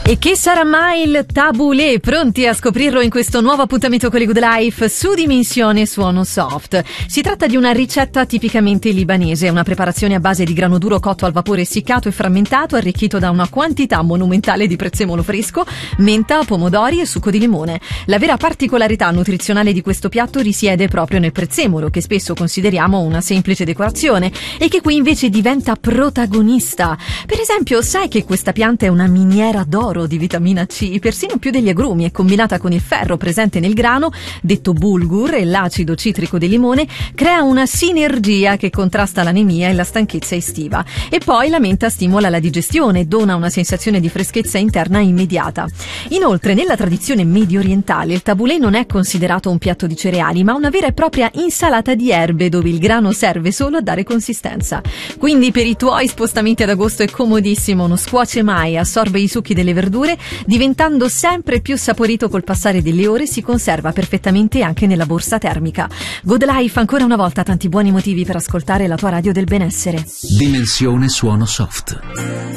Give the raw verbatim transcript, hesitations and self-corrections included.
E che sarà mai il tabulé? Pronti a scoprirlo in questo nuovo appuntamento con le Good Life su Dimensione Suono Soft. Si tratta di una ricetta tipicamente libanese, una preparazione a base di grano duro cotto al vapore essiccato e frammentato, arricchito da una quantità monumentale di prezzemolo fresco, menta, pomodori e succo di limone. La vera particolarità nutrizionale di questo piatto risiede proprio nel prezzemolo, che spesso consideriamo una semplice decorazione e che qui invece diventa protagonista. Per esempio, sai che questa pianta è una miniera d'oro di vitamina C, persino più degli agrumi, e combinata con il ferro presente nel grano, detto bulgur, e l'acido citrico del limone, crea una sinergia che contrasta l'anemia e la stanchezza estiva. E poi la menta stimola la digestione e dona una sensazione di freschezza interna immediata. Inoltre, nella tradizione medio orientale, il tabulé non è considerato un piatto di cereali, ma una vera e propria insalata di erbe, dove il grano serve solo a dare consistenza. Quindi per i tuoi spostamenti ad agosto è comodissimo, non scuoce mai, assorbe i succhi delle verdure, diventando sempre più saporito col passare delle ore, si conserva perfettamente anche nella borsa termica. Good Life, ancora una volta tanti buoni motivi per ascoltare la tua radio del benessere. Dimensione Suono Soft.